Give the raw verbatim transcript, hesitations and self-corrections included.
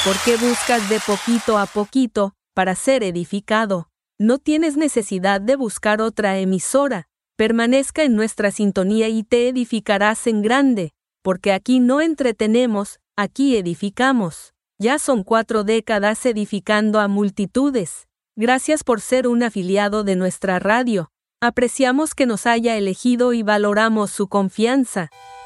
¿Por qué buscas de poquito a poquito para ser edificado? No tienes necesidad de buscar otra emisora. Permanezca en nuestra sintonía y te edificarás en grande, porque aquí no entretenemos, aquí edificamos. Ya son cuatro décadas edificando a multitudes. Gracias por ser un afiliado de nuestra radio. Apreciamos que nos haya elegido y valoramos su confianza.